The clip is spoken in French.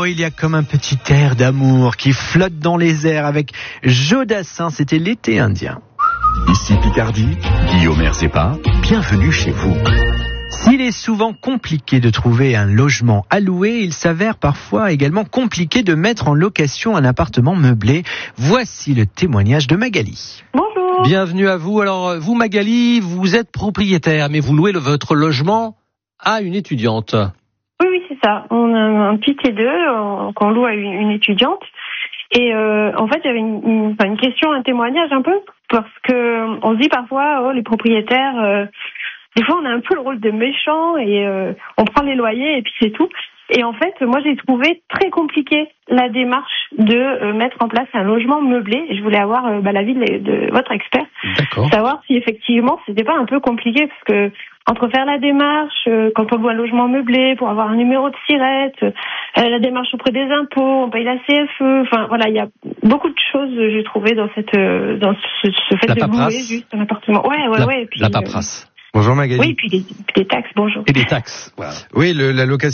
il y a comme un petit air d'amour qui flotte dans les airs avec Jodassin, c'était l'été indien. Ici Picardie, Guillaume Herzépa, bienvenue chez vous. S'il est souvent compliqué de trouver un logement à louer, il s'avère parfois également compliqué de mettre en location un appartement meublé. Voici le témoignage de Magali. Bonjour. Bienvenue à vous. Alors, vous Magali, vous êtes propriétaire, mais vous louez votre logement à une étudiante. Oui, c'est ça. On a un petit T2 qu'on loue à une étudiante. Et en fait, j'avais une question, un témoignage un peu, parce que on se dit parfois, les propriétaires, des fois on a un peu le rôle de méchant et on prend les loyers et puis c'est tout. Et en fait, moi j'ai trouvé très compliqué la démarche de mettre en place un logement meublé. Je voulais avoir l'avis de votre expert, savoir si effectivement c'était pas un peu compliqué, parce que entre faire la démarche, quand on loue un logement meublé, pour avoir un numéro de SIRET, la démarche auprès des impôts, on paye la CFE, enfin voilà, il y a beaucoup de choses, j'ai trouvé, dans ce fait de louer juste un appartement. Ouais. Et puis, la paperasse. Bonjour Magali. Oui, puis des taxes, bonjour. Et des taxes, voilà. Oui, la location